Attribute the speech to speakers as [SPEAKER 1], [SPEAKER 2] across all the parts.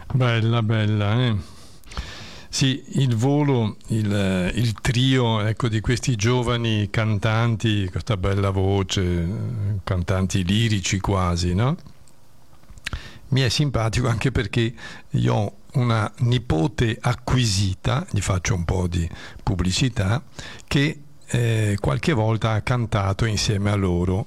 [SPEAKER 1] Bella, bella, eh? Sì, il volo, il trio, ecco, di questi giovani cantanti, questa bella voce, cantanti lirici quasi, no? Mi è simpatico anche perché io ho una nipote acquisita, gli faccio un po' di pubblicità, che qualche volta ha cantato insieme a loro.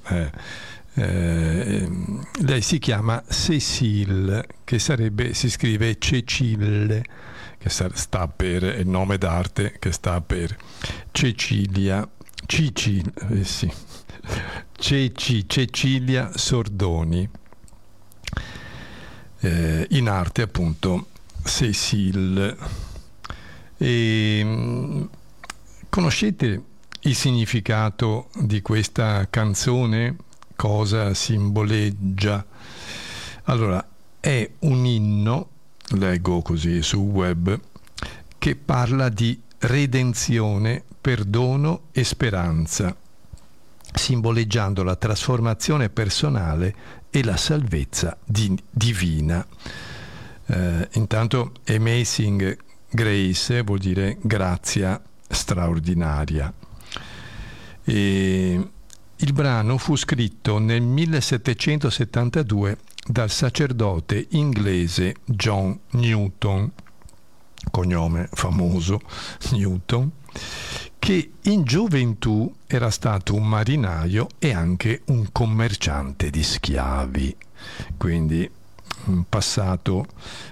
[SPEAKER 1] Lei si chiama Cécile, che si scrive Cecille, che sta per, è il nome d'arte che sta per Cecilia, sì, Cecilia Sordoni, in arte appunto Cécile. Conoscete il significato di questa canzone? Cosa simboleggia? Allora, è un inno, leggo così sul web, che parla di redenzione, perdono e speranza, simboleggiando la trasformazione personale e la salvezza divina. Intanto Amazing Grace vuol dire grazia straordinaria. Il brano fu scritto nel 1772 dal sacerdote inglese John Newton, cognome famoso Newton, che in gioventù era stato un marinaio e anche un commerciante di schiavi, quindi un passato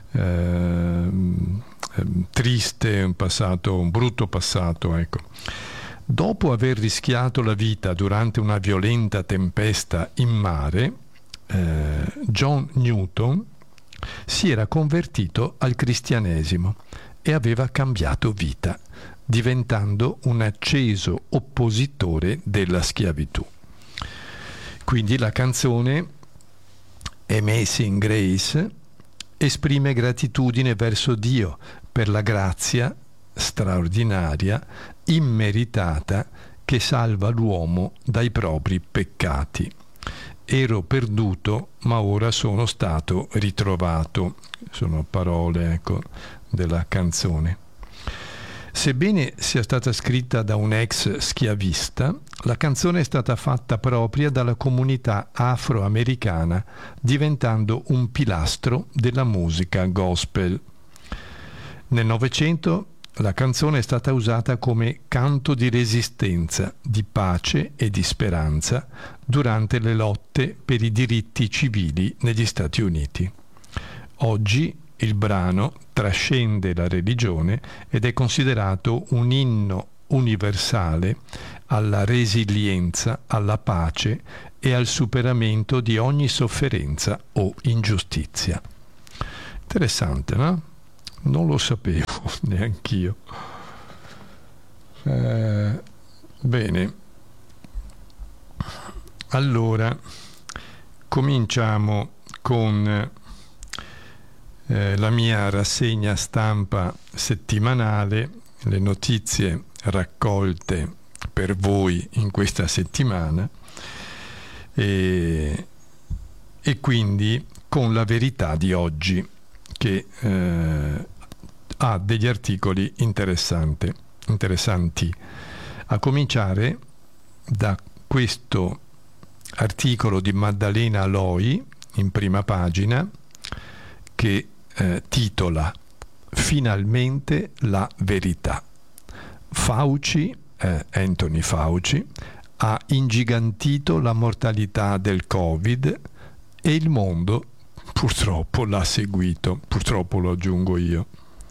[SPEAKER 1] triste, un brutto passato, ecco. Dopo aver rischiato la vita durante una violenta tempesta in mare, John Newton si era convertito al cristianesimo e aveva cambiato vita, diventando un acceso oppositore della schiavitù. Quindi la canzone Amazing Grace esprime gratitudine verso Dio per la grazia straordinaria, immeritata, che salva l'uomo dai propri peccati. Ero perduto, ma ora sono stato ritrovato. Sono parole, ecco, della canzone. Sebbene sia stata scritta da un ex schiavista, la canzone è stata fatta propria dalla comunità afroamericana, diventando un pilastro della musica gospel. Nel Novecento la canzone è stata usata come canto di resistenza, di pace e di speranza durante le lotte per i diritti civili negli Stati Uniti. Oggi il brano trascende la religione ed è considerato un inno universale alla resilienza, alla pace e al superamento di ogni sofferenza o ingiustizia. Interessante, no? Non lo sapevo neanch'io. Bene. Allora, cominciamo con la mia rassegna stampa settimanale, le notizie raccolte per voi in questa settimana e quindi con la verità di oggi, che ha degli articoli interessanti, a cominciare da questo articolo di Maddalena Loi in prima pagina che titola Finalmente la verità. Anthony Fauci ha ingigantito la mortalità del Covid e il mondo purtroppo l'ha seguito, purtroppo lo aggiungo io.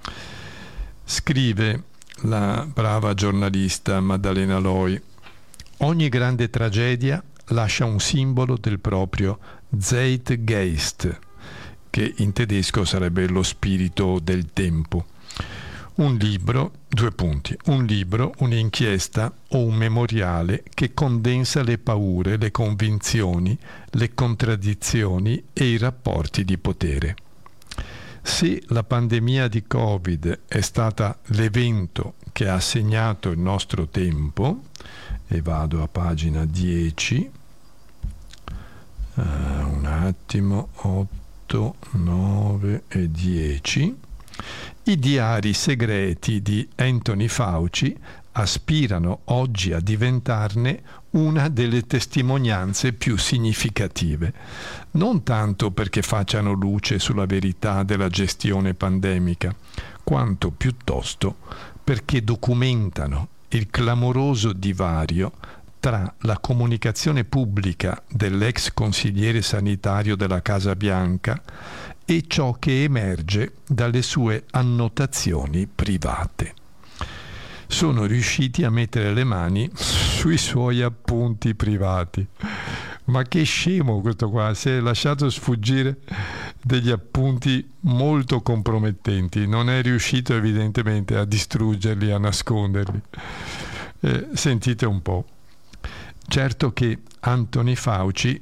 [SPEAKER 1] Scrive la brava giornalista Maddalena Loi: ogni grande tragedia lascia un simbolo del proprio Zeitgeist, che in tedesco sarebbe lo spirito del tempo. Un libro, un'inchiesta o un memoriale che condensa le paure, le convinzioni, le contraddizioni e i rapporti di potere. Se la pandemia di Covid è stata l'evento che ha segnato il nostro tempo, e vado a pagina 10, un attimo, 8, 9 e 10. I diari segreti di Anthony Fauci aspirano oggi a diventarne una delle testimonianze più significative, non tanto perché facciano luce sulla verità della gestione pandemica, quanto piuttosto perché documentano il clamoroso divario tra la comunicazione pubblica dell'ex consigliere sanitario della Casa Bianca e ciò che emerge dalle sue annotazioni private. Sono riusciti a mettere le mani sui suoi appunti privati. Ma che scemo questo qua, si è lasciato sfuggire degli appunti molto compromettenti, non è riuscito evidentemente a distruggerli, a nasconderli. Sentite un po'. Certo che Anthony Fauci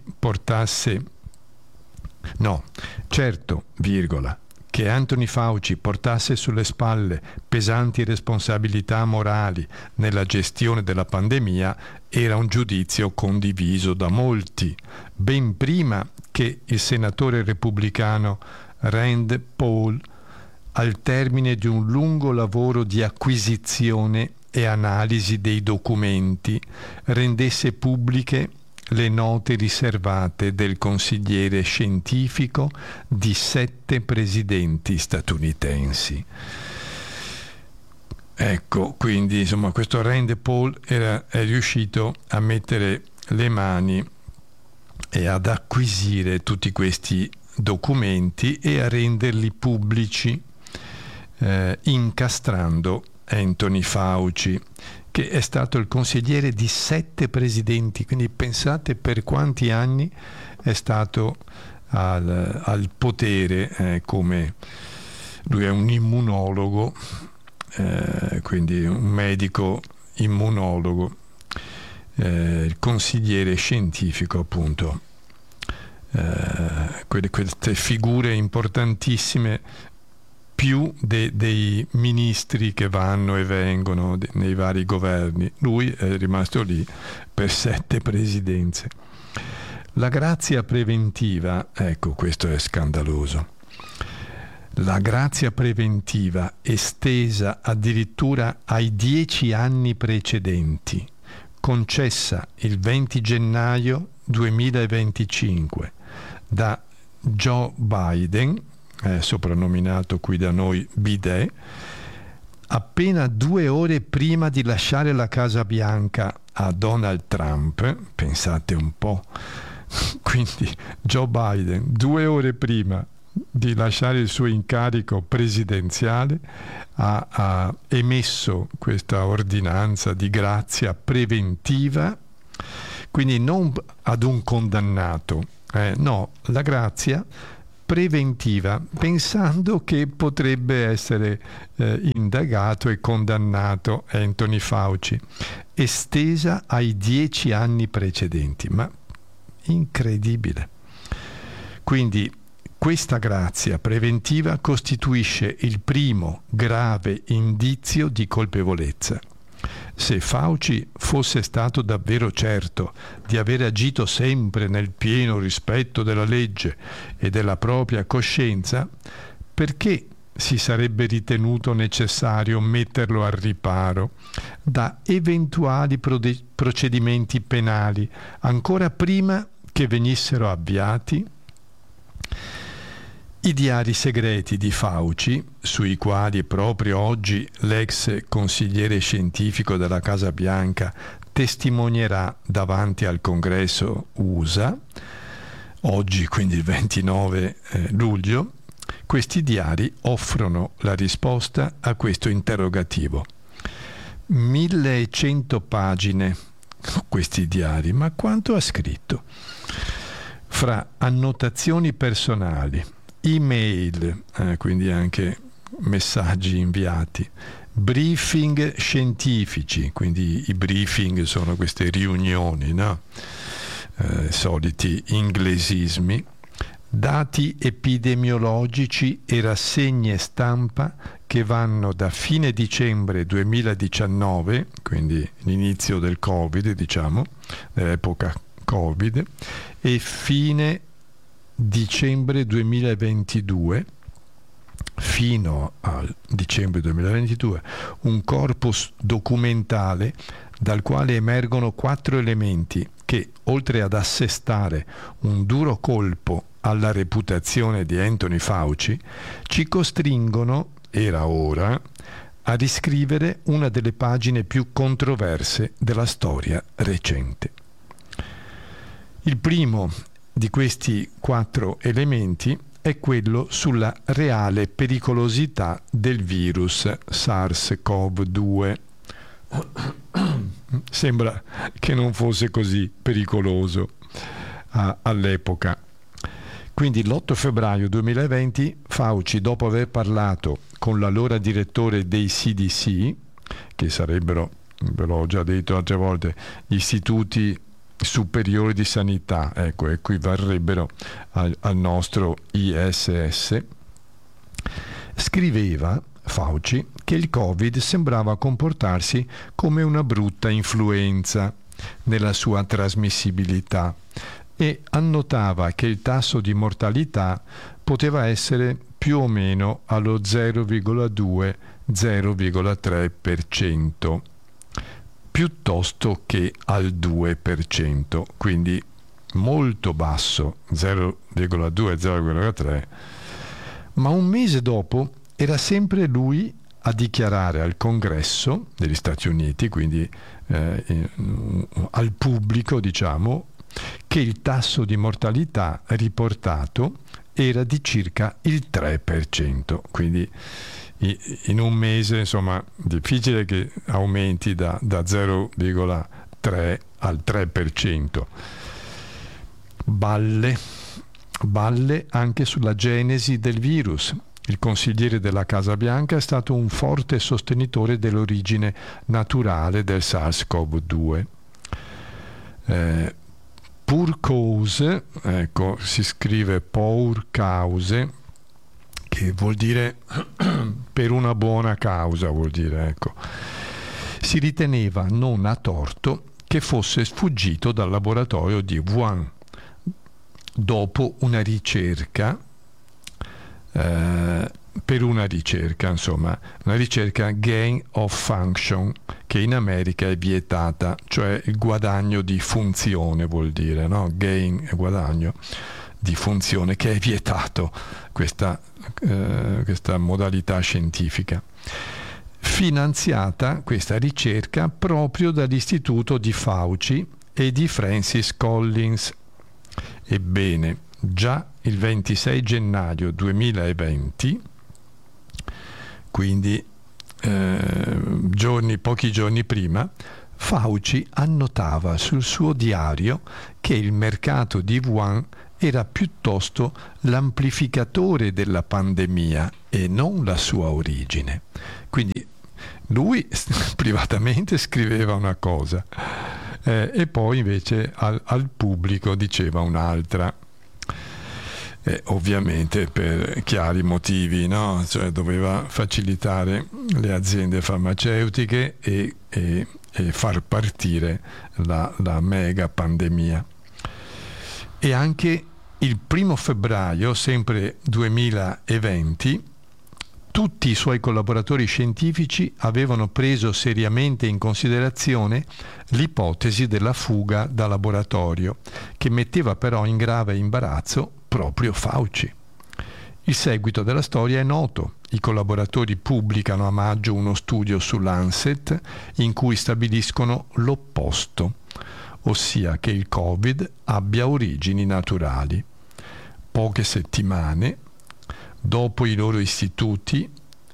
[SPEAKER 1] che Anthony Fauci portasse sulle spalle pesanti responsabilità morali nella gestione della pandemia era un giudizio condiviso da molti, ben prima che il senatore repubblicano Rand Paul, al termine di un lungo lavoro di acquisizione e analisi dei documenti, rendesse pubbliche le note riservate del consigliere scientifico di 7 presidenti statunitensi. Ecco, quindi insomma questo Rand Paul è riuscito a mettere le mani e ad acquisire tutti questi documenti e a renderli pubblici, incastrando Anthony Fauci, che è stato il consigliere di 7 presidenti, quindi pensate per quanti anni è stato al potere, come lui è un immunologo, quindi un medico immunologo, il consigliere scientifico appunto, queste figure importantissime, più dei ministri che vanno e vengono nei vari governi. Lui è rimasto lì per 7 presidenze. La grazia preventiva, ecco, questo è scandaloso. La grazia preventiva estesa addirittura ai 10 anni precedenti, concessa il 20 gennaio 2025 da Joe Biden, soprannominato qui da noi Bidet, appena 2 ore prima di lasciare la Casa Bianca a Donald Trump, pensate un po', quindi Joe Biden 2 ore prima di lasciare il suo incarico presidenziale ha emesso questa ordinanza di grazia preventiva, quindi non ad un condannato, no, la grazia preventiva, pensando che potrebbe essere indagato e condannato Anthony Fauci, estesa ai 10 anni precedenti, ma incredibile. Quindi questa grazia preventiva costituisce il primo grave indizio di colpevolezza. Se Fauci fosse stato davvero certo di aver agito sempre nel pieno rispetto della legge e della propria coscienza, perché si sarebbe ritenuto necessario metterlo al riparo da eventuali procedimenti penali ancora prima che venissero avviati? I diari segreti di Fauci, sui quali proprio oggi l'ex consigliere scientifico della Casa Bianca testimonierà davanti al Congresso USA, oggi quindi il 29 luglio, questi diari offrono la risposta a questo interrogativo. 1100 pagine questi diari, ma quanto ha scritto? Fra annotazioni personali, email, quindi anche messaggi inviati, briefing scientifici, quindi i briefing sono queste riunioni, no? Soliti inglesismi, dati epidemiologici e rassegne stampa che vanno da fine dicembre 2019, quindi l'inizio del Covid, diciamo, dell'epoca Covid, e fine dicembre 2022, fino al dicembre 2022, un corpus documentale dal quale emergono 4 elementi che, oltre ad assestare un duro colpo alla reputazione di Anthony Fauci, ci costringono, era ora, a riscrivere una delle pagine più controverse della storia recente. Il primo di questi 4 elementi è quello sulla reale pericolosità del virus SARS-CoV-2. Sembra che non fosse così pericoloso all'epoca. Quindi l'8 febbraio 2020 Fauci, dopo aver parlato con l'allora direttore dei CDC, che sarebbero, ve l'ho già detto altre volte, gli istituti superiori di sanità, ecco, equivarrebbero al nostro ISS, scriveva Fauci che il Covid sembrava comportarsi come una brutta influenza nella sua trasmissibilità e annotava che il tasso di mortalità poteva essere più o meno allo 0,2-0,3%, piuttosto che al 2%, quindi molto basso, 0,2-0,3%, ma un mese dopo era sempre lui a dichiarare al Congresso degli Stati Uniti, quindi al pubblico, diciamo, che il tasso di mortalità riportato era di circa il 3%, quindi in un mese, insomma, difficile che aumenti da 0,3 al 3%. Balle anche sulla genesi del virus. Il consigliere della Casa Bianca è stato un forte sostenitore dell'origine naturale del SARS-CoV-2. Pour cause, ecco, si scrive pour cause, che vuol dire per una buona causa, vuol dire, ecco. Si riteneva non a torto che fosse sfuggito dal laboratorio di Wuhan dopo una ricerca, per una ricerca gain of function, che in America è vietata, cioè il guadagno di funzione, vuol dire, no? Gain è guadagno di funzione, che è vietato, questa modalità scientifica. Finanziata questa ricerca proprio dall'istituto di Fauci e di Francis Collins. Ebbene, già il 26 gennaio 2020, quindi pochi giorni prima, Fauci annotava sul suo diario che il mercato di Wuhan era piuttosto l'amplificatore della pandemia e non la sua origine. Quindi lui privatamente scriveva una cosa e poi invece al pubblico diceva un'altra. Ovviamente per chiari motivi, no? Cioè doveva facilitare le aziende farmaceutiche e far partire la mega pandemia. E anche il 1 febbraio, sempre 2020, tutti i suoi collaboratori scientifici avevano preso seriamente in considerazione l'ipotesi della fuga da laboratorio, che metteva però in grave imbarazzo proprio Fauci. Il seguito della storia è noto. I collaboratori pubblicano a maggio uno studio su Lancet in cui stabiliscono l'opposto, ossia che il Covid abbia origini naturali. Poche settimane dopo i loro istituti,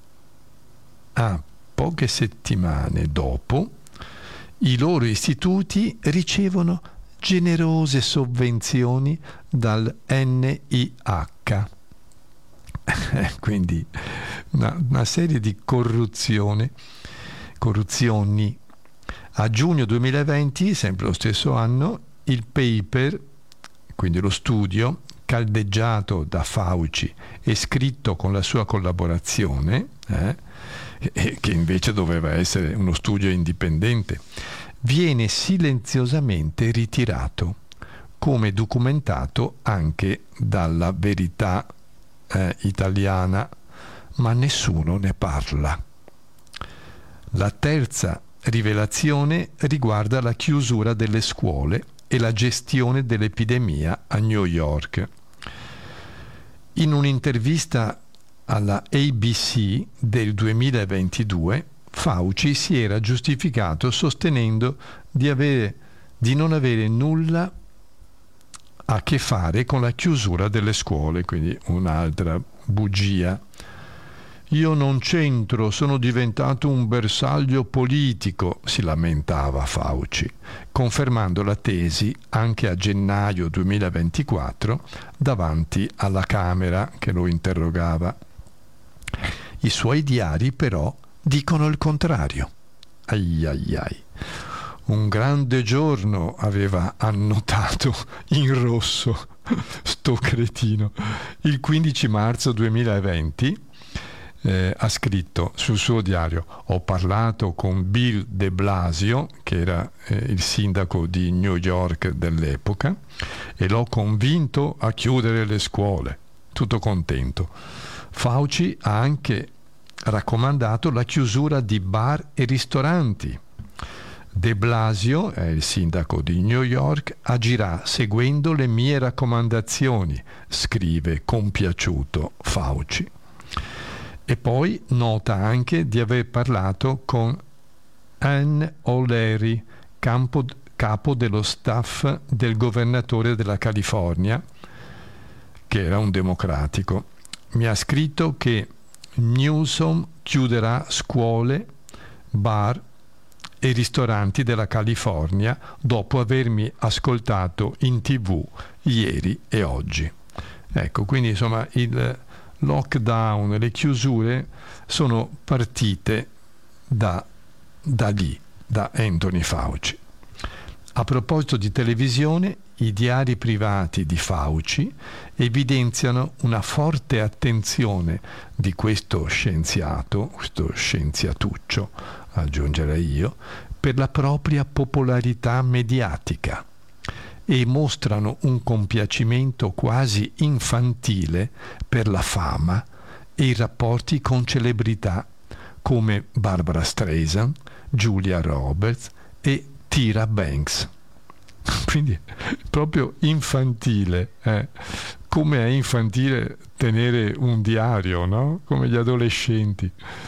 [SPEAKER 1] i loro istituti ricevono generose sovvenzioni dal NIH. Quindi una serie di corruzioni. A giugno 2020, sempre lo stesso anno, il paper, quindi lo studio, caldeggiato da Fauci e scritto con la sua collaborazione, che invece doveva essere uno studio indipendente, viene silenziosamente ritirato, come documentato anche dalla Verità italiana, ma nessuno ne parla. La terza rivelazione riguarda la chiusura delle scuole e la gestione dell'epidemia a New York. In un'intervista alla ABC del 2022, Fauci si era giustificato sostenendo di non avere nulla a che fare con la chiusura delle scuole, quindi un'altra bugia. Io non c'entro, sono diventato un bersaglio politico, si lamentava Fauci, confermando la tesi anche a gennaio 2024 davanti alla Camera che lo interrogava. I suoi diari però dicono il contrario. Ai ai ai. Un grande giorno aveva annotato in rosso sto cretino. Il 15 marzo 2020 ha scritto sul suo diario: ho parlato con Bill de Blasio, che era il sindaco di New York dell'epoca, e l'ho convinto a chiudere le scuole. Tutto contento. Fauci ha anche raccomandato la chiusura di bar e ristoranti. De Blasio, è il sindaco di New York, agirà seguendo le mie raccomandazioni, scrive compiaciuto Fauci. E poi nota anche di aver parlato con Anne O'Leary, capo dello staff del governatore della California, che era un democratico. Mi ha scritto che Newsom chiuderà scuole, bar e ristoranti della California dopo avermi ascoltato in TV ieri e oggi. Ecco, quindi insomma il lockdown e le chiusure sono partite da lì, da Anthony Fauci. A proposito di televisione, i diari privati di Fauci evidenziano una forte attenzione di questo scienziato, questo scienziatuccio, aggiungerei io, per la propria popolarità mediatica, e mostrano un compiacimento quasi infantile per la fama e i rapporti con celebrità come Barbra Streisand, Julia Roberts e Tyra Banks. Quindi proprio infantile, come è infantile tenere un diario, no? Come gli adolescenti.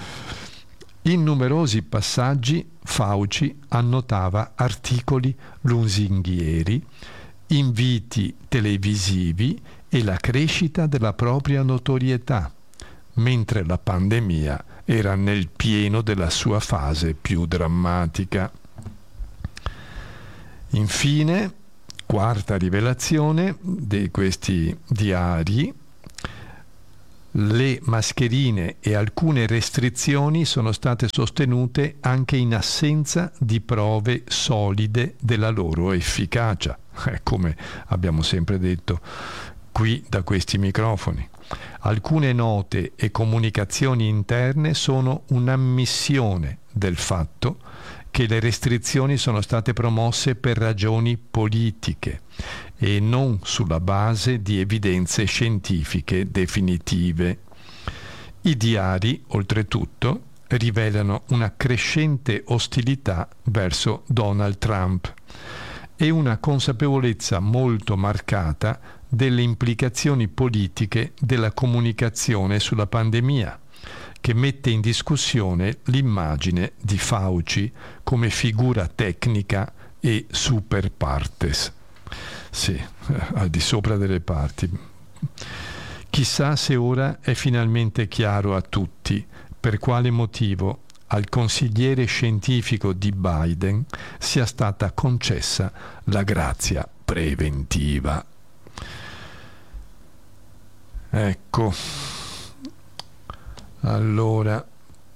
[SPEAKER 1] In numerosi passaggi Fauci annotava articoli lusinghieri, inviti televisivi e la crescita della propria notorietà, mentre la pandemia era nel pieno della sua fase più drammatica. Infine, quarta rivelazione di questi diari: le mascherine e alcune restrizioni sono state sostenute anche in assenza di prove solide della loro efficacia, come abbiamo sempre detto qui da questi microfoni. Alcune note e comunicazioni interne sono un'ammissione del fatto che le restrizioni sono state promosse per ragioni politiche e non sulla base di evidenze scientifiche definitive. I diari, oltretutto, rivelano una crescente ostilità verso Donald Trump e una consapevolezza molto marcata delle implicazioni politiche della comunicazione sulla pandemia, che mette in discussione l'immagine di Fauci come figura tecnica e super partes. Sì, al di sopra delle parti. Chissà se ora è finalmente chiaro a tutti per quale motivo al consigliere scientifico di Biden sia stata concessa la grazia preventiva. Ecco. Allora,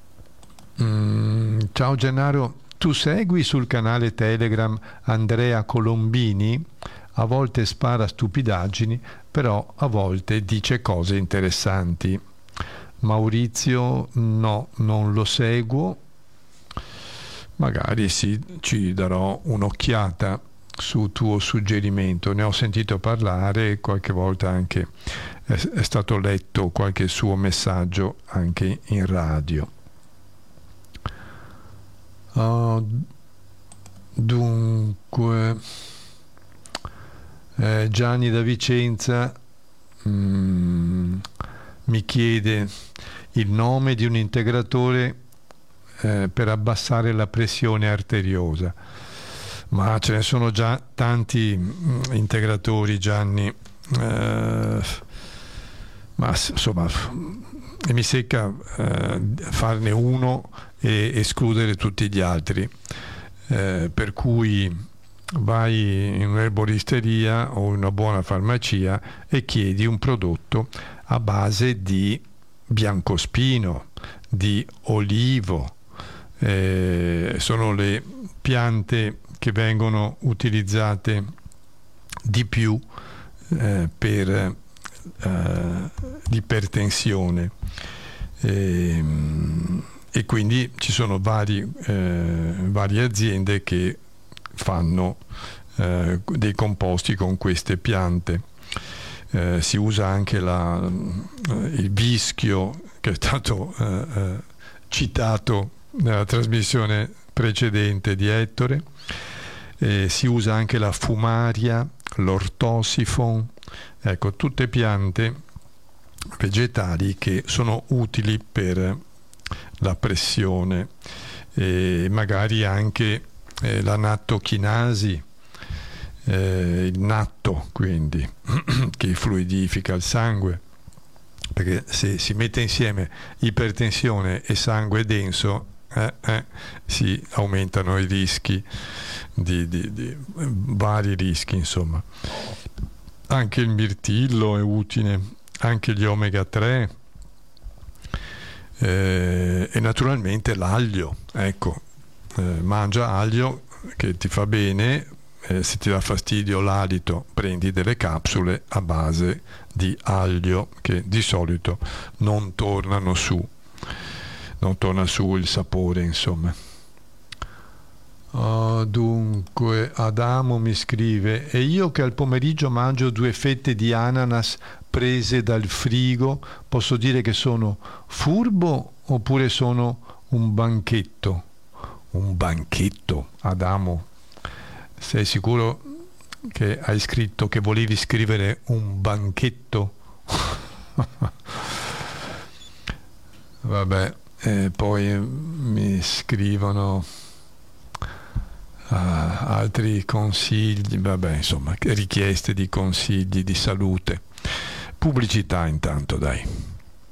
[SPEAKER 1] ciao Gennaro, tu segui sul canale Telegram Andrea Colombini? A volte spara stupidaggini, però a volte dice cose interessanti. Maurizio, no, non lo seguo. Magari sì, ci darò un'occhiata. su tuo suggerimento. Ne ho sentito parlare, qualche volta anche è stato letto qualche suo messaggio anche in radio. Dunque, Gianni da Vicenza mi chiede il nome di un integratore per abbassare la pressione arteriosa. Ma ce ne sono già tanti integratori, Gianni, ma insomma mi secca farne uno e escludere tutti gli altri, per cui vai in un'erboristeria o in una buona farmacia e chiedi un prodotto a base di biancospino, di olivo, sono le piante che vengono utilizzate di più per l'ipertensione, e quindi ci sono varie aziende che fanno dei composti con queste piante. Si usa anche il vischio, che è stato citato nella trasmissione precedente di Ettore. Si usa anche la fumaria, l'ortosifon, ecco, tutte piante vegetali che sono utili per la pressione, e magari anche la nattochinasi, il natto, quindi che fluidifica il sangue, perché se si mette insieme ipertensione e sangue denso si aumentano i rischi di vari rischi, insomma. Anche il mirtillo è utile, anche gli omega 3, e naturalmente l'aglio, ecco, mangia aglio che ti fa bene. Se ti dà fastidio l'alito, prendi delle capsule a base di aglio che di solito non torna su il sapore, insomma. Dunque Adamo mi scrive: e io che al pomeriggio mangio 2 fette di ananas prese dal frigo, posso dire che sono furbo oppure sono un banchetto? Un banchetto, Adamo? Sei sicuro che hai scritto che volevi scrivere un banchetto? Vabbè, poi mi scrivono altri consigli, vabbè, insomma, richieste di consigli di salute. Pubblicità intanto, dai.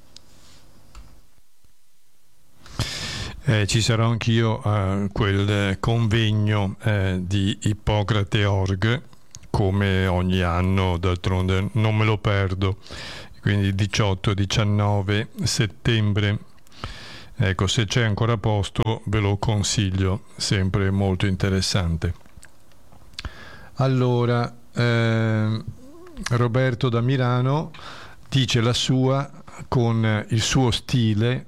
[SPEAKER 1] Ci sarò anch'io a quel convegno di Ippocrate.org, come ogni anno, d'altronde non me lo perdo, quindi 18-19 settembre. Ecco, se c'è ancora posto ve lo consiglio, sempre molto interessante. Allora, Roberto da Milano dice la sua con il suo stile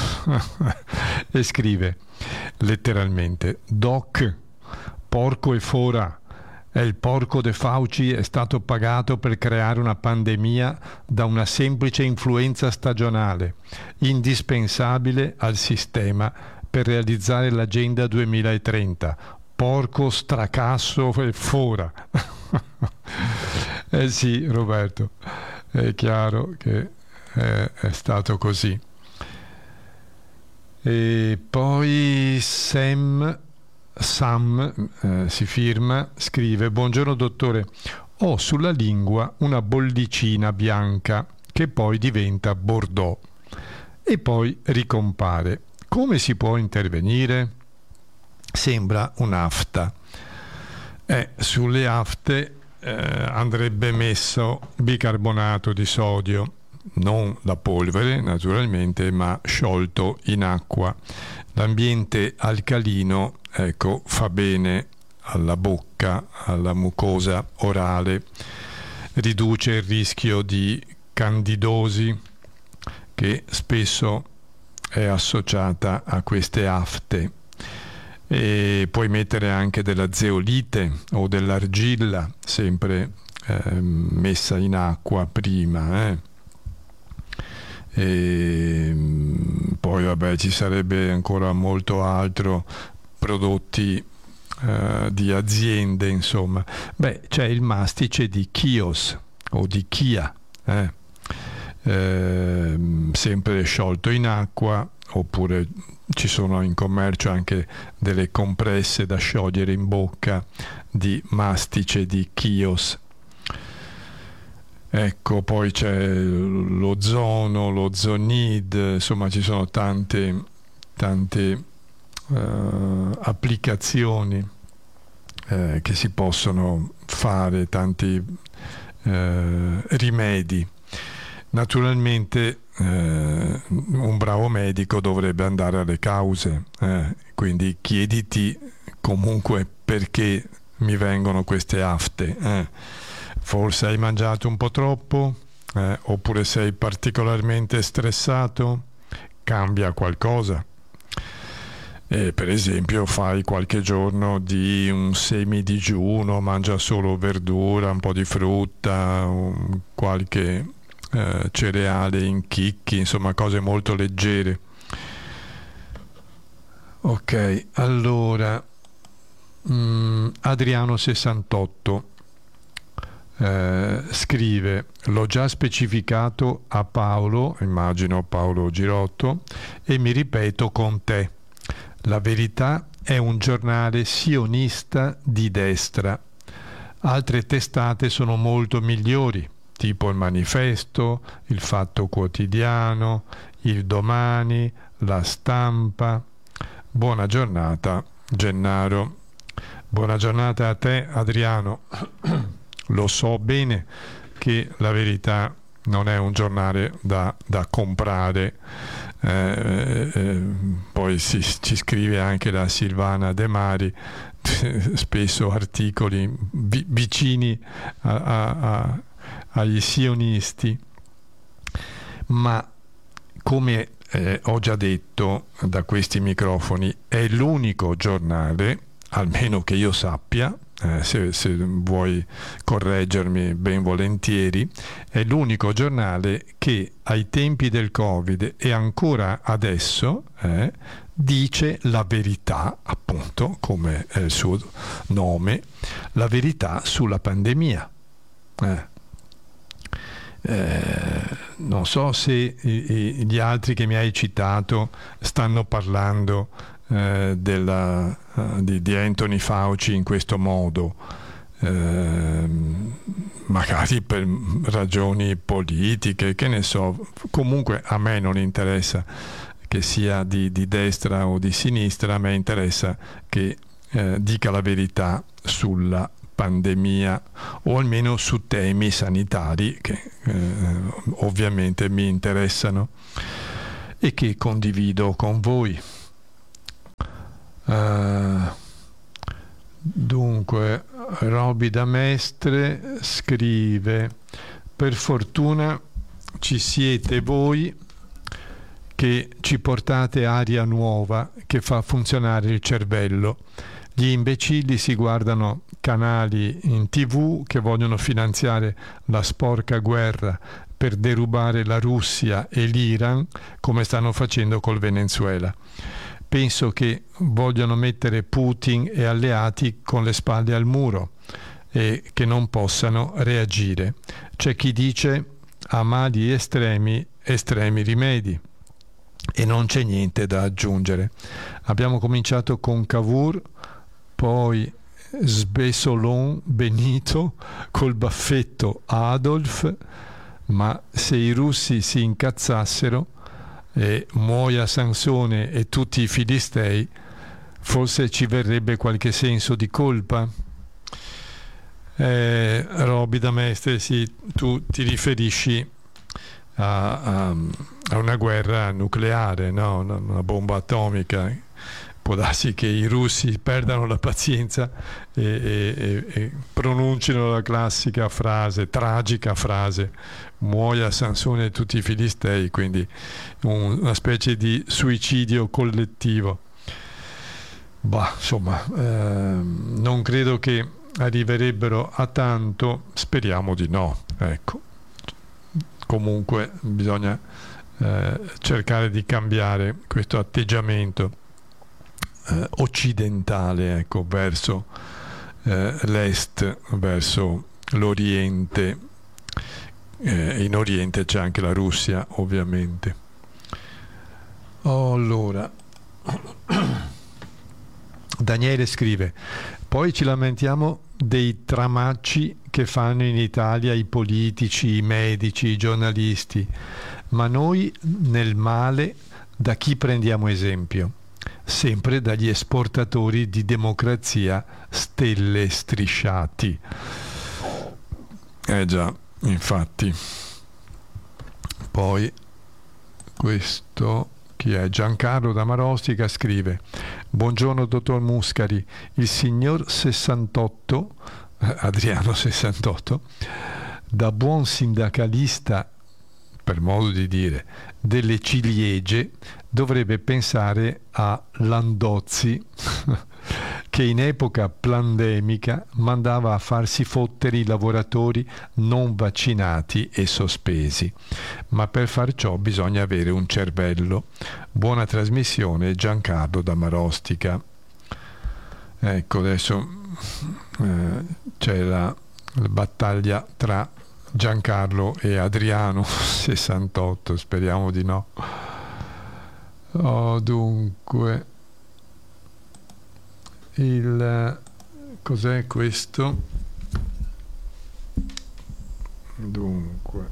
[SPEAKER 1] e scrive letteralmente: Doc, porco e fora, è il porco de Fauci è stato pagato per creare una pandemia da una semplice influenza stagionale, indispensabile al sistema per realizzare l'agenda 2030. Porco, stracasso e fora. Sì, Roberto, è chiaro che è stato così. E poi Sam si firma, scrive: buongiorno dottore, ho sulla lingua una bollicina bianca che poi diventa bordeaux e poi ricompare. Come si può intervenire? Sembra un'afta. Sulle afte andrebbe messo bicarbonato di sodio, non la polvere naturalmente, ma sciolto in acqua. L'ambiente alcalino, ecco, fa bene alla bocca, alla mucosa orale, riduce il rischio di candidosi che spesso è associata a queste afte. E puoi mettere anche della zeolite o dell'argilla, sempre messa in acqua prima. E poi vabbè, ci sarebbe ancora molto altro, prodotti di aziende, insomma. Beh, c'è il mastice di Chios o di Chia, sempre sciolto in acqua, oppure ci sono in commercio anche delle compresse da sciogliere in bocca di mastice di Chios. Ecco, poi c'è l'ozono, l'ozonid, insomma ci sono tante applicazioni che si possono fare, tanti rimedi. Naturalmente un bravo medico dovrebbe andare alle cause, quindi chiediti comunque perché mi vengono queste afte. Forse hai mangiato un po' troppo, oppure sei particolarmente stressato, cambia qualcosa. Per esempio fai qualche giorno di un semidigiuno, mangia solo verdura, un po' di frutta, qualche cereale in chicchi, insomma cose molto leggere. Ok, allora Adriano 68 scrive: l'ho già specificato a Paolo, immagino Paolo Girotto, e mi ripeto con te: La Verità è un giornale sionista di destra. Altre testate sono molto migliori, tipo il Manifesto, il Fatto Quotidiano, il Domani, La Stampa. Buona giornata, Gennaro. Buona giornata a te, Adriano. Lo so bene che La Verità non è un giornale da comprare. Poi ci scrive anche la Silvana De Mari, spesso articoli vicini agli sionisti, ma come ho già detto da questi microfoni, è l'unico giornale, almeno che io sappia, se vuoi correggermi ben volentieri, è l'unico giornale che ai tempi del Covid e ancora adesso dice la verità, appunto, come è il suo nome, la verità sulla pandemia. Non so se gli altri che mi hai citato stanno parlando di Anthony Fauci in questo modo, magari per ragioni politiche, che ne so. Comunque a me non interessa che sia di destra o di sinistra, a me interessa che dica la verità sulla pandemia, o almeno su temi sanitari che ovviamente mi interessano e che condivido con voi. Dunque Roby da Mestre scrive: per fortuna ci siete voi che ci portate aria nuova che fa funzionare il cervello. Gli imbecilli si guardano canali in TV che vogliono finanziare la sporca guerra per derubare la Russia e l'Iran, come stanno facendo col Venezuela. Penso che vogliono mettere Putin e alleati con le spalle al muro e che non possano reagire. C'è chi dice: a mali estremi, estremi rimedi. E non c'è niente da aggiungere. Abbiamo cominciato con Cavour, poi Sbesolon Benito, col baffetto Adolf, ma se i russi si incazzassero e muoia Sansone e tutti i filistei, forse ci verrebbe qualche senso di colpa. Roby da Mestre, sì, tu ti riferisci a una guerra nucleare, no? Una bomba atomica. Può darsi che i russi perdano la pazienza e pronuncino la classica frase, tragica frase: muoia Sansone e tutti i filistei, quindi una specie di suicidio collettivo. Bah, insomma, non credo che arriverebbero a tanto, speriamo di no, ecco. Comunque bisogna cercare di cambiare questo atteggiamento occidentale, ecco, verso l'est, verso l'Oriente. In Oriente c'è anche la Russia, ovviamente. Allora, Daniele scrive: poi ci lamentiamo dei tramacci che fanno in Italia i politici, i medici, i giornalisti, ma noi nel male da chi prendiamo esempio? Sempre dagli esportatori di democrazia stelle strisciati. Già, infatti. Poi questo, chi è? Giancarlo da Marostica scrive: buongiorno dottor Muscari, il signor 68, Adriano 68, da buon sindacalista, per modo di dire, delle ciliegie, dovrebbe pensare a Landozzi che in epoca pandemica mandava a farsi fottere i lavoratori non vaccinati e sospesi. Ma per far ciò bisogna avere un cervello. Buona trasmissione, Giancarlo da Marostica. Ecco, adesso c'è la battaglia tra Giancarlo e Adriano 68, speriamo di no. Dunque, cos'è questo? Dunque,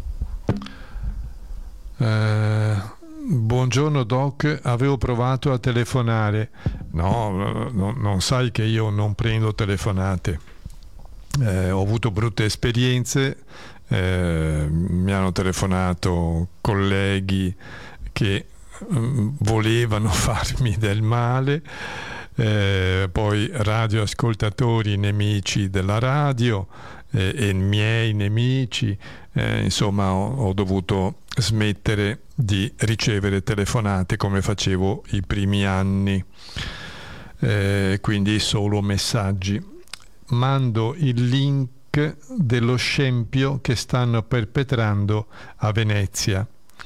[SPEAKER 1] buongiorno Doc, avevo provato a telefonare. No, non sai che io non prendo telefonate. Ho avuto brutte esperienze, mi hanno telefonato colleghi che volevano farmi del male, poi radioascoltatori nemici della radio e miei nemici, insomma ho dovuto smettere di ricevere telefonate come facevo i primi anni, quindi solo messaggi. Mando il link dello scempio che stanno perpetrando a Venezia.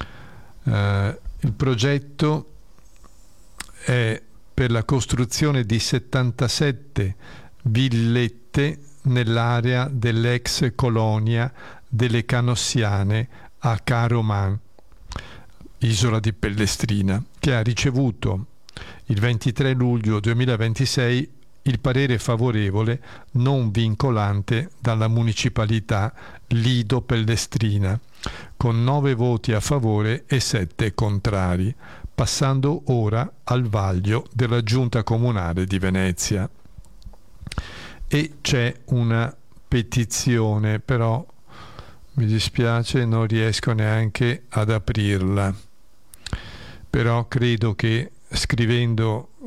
[SPEAKER 1] Il progetto è per la costruzione di 77 villette nell'area dell'ex colonia delle Canossiane a Caroman, isola di Pellestrina, che ha ricevuto il 23 luglio 2026 il parere favorevole non vincolante dalla municipalità Lido Pellestrina, con 9 voti a favore e 7 contrari, passando ora al vaglio della Giunta Comunale di Venezia. E c'è una petizione, però mi dispiace, non riesco neanche ad aprirla. Però credo che scrivendo